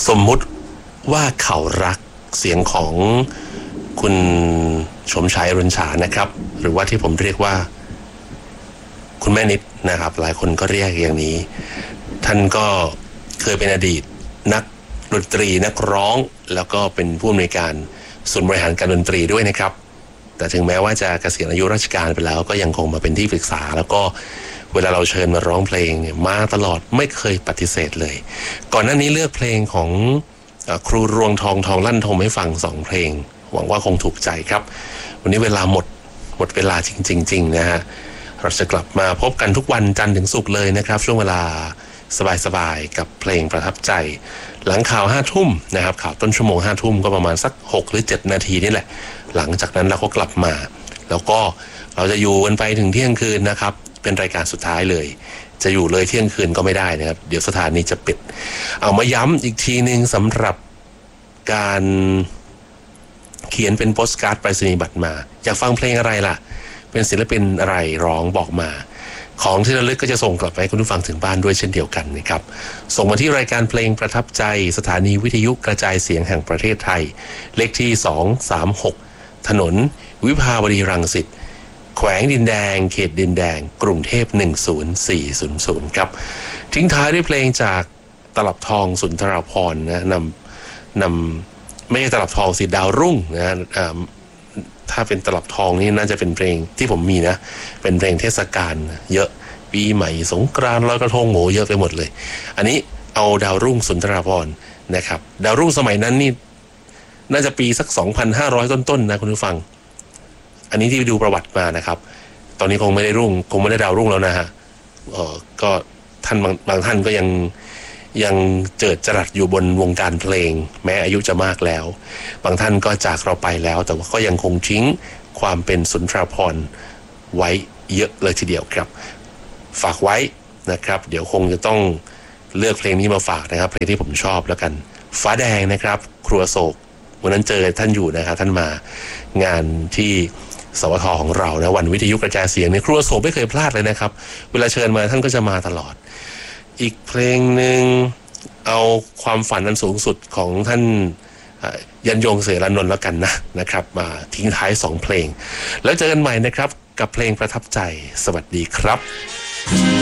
สมมุติว่าเขารักเสียงของคุณชมชายอรุณฉานะครับหรือว่าที่ผมเรียกว่าคุณแม่นิดนะครับหลายคนก็เรียกอย่างนี้ท่านก็เคยเป็นอดีตนักดนตรีนักร้องแล้วก็เป็นผู้อำนวยการศูนย์บริหารการดนตรีด้วยนะครับแต่ถึงแม้ว่าจะเกษียณอายุราชการไปแล้วก็ยังคงมาเป็นที่ปรึกษาแล้วก็เวลาเราเชิญมาร้องเพลงเนี่ยมาตลอดไม่เคยปฏิเสธเลยก่อนหน้านี้เลือกเพลงของครูรวงทองลั่นธมให้ฟัง2เพลงหวังว่าคงถูกใจครับวันนี้เวลาหมดเวลาจริงๆนะฮะเราจะกลับมาพบกันทุกวันจันทร์ถึงศุกร์เลยนะครับช่วงเวลาสบายๆกับเพลงประทับใจหลังข่าว5 ทุ่มนะครับข่าวต้นชั่วโมง5 ทุ่มก็ประมาณสัก6หรือ7นาทีนี่แหละหลังจากนั้นเราก็กลับมาแล้วก็เราจะอยู่กันไปถึงเที่ยงคืนนะครับเป็นรายการสุดท้ายเลยจะอยู่เลยเที่ยงคืนก็ไม่ได้นะครับเดี๋ยวสถานีจะปิดเอามาย้ำอีกทีนึงสำหรับการเขียนเป็นโปสการ์ดไปรษณียบัตรมาอยากฟังเพลงอะไรล่ะเป็นศิลปินอะไรร้องบอกมาของที่ระลึกก็จะส่งกลับไปให้คุณผู้ฟังถึงบ้านด้วยเช่นเดียวกันนะครับส่งมาที่รายการเพลงประทับใจสถานีวิทยุกระจายเสียงแห่งประเทศไทยเลขที่236ถนนวิภาวดีรังสิตแขวงดินแดงเขตดินแดงกรุงเทพ10400ครับทิ้งท้ายด้วยเพลงจากตลับทองสุนทรภรณ์นะนำไม่ใช่ตลับทองสิดาวรุ่งนะถ้าเป็นตลับทองนี่น่าจะเป็นเพลงที่ผมมีนะเป็นเพลงเทศกาลเยอะปีใหม่สงกรานต์ลอยกระทงโหเยอะไปหมดเลยอันนี้เอาดาวรุ่งสุนทรภรณ์นะครับดาวรุ่งสมัยนั้นนี่น่าจะปีสัก 2,500 ต้นๆนะคุณผู้ฟังอันนี้ที่ไปดูประวัติมานะครับตอนนี้คงไม่ได้ดาวรุ่งแล้วนะฮะก็ท่านบางท่านก็ยังเจิดจรัสอยู่บนวงการเพลงแม้อายุจะมากแล้วบางท่านก็จากเราไปแล้วแต่ว่าก็ยังคงทิ้งความเป็นสุนทรภรณ์ไว้เยอะเลยทีเดียวครับฝากไว้นะครับเดี๋ยวคงจะต้องเลือกเพลงนี้มาฝากนะครับเพลงที่ผมชอบแล้วกันฟ้าแดงนะครับครัวโศกวันนั้นเจอท่านอยู่นะครับท่านมางานที่สวทของเรานะวันวิทยุกระจายเสียงในครัวโศกไม่เคยพลาดเลยนะครับเวลาเชิญมาท่านก็จะมาตลอดอีกเพลงหนึ่งเอาความฝันอันสูงสุดของท่านยันยงเสรานนท์แล้วกันนะครับมาทิ้งท้าย2เพลงแล้วเจอกันใหม่นะครับกับเพลงประทับใจสวัสดีครับ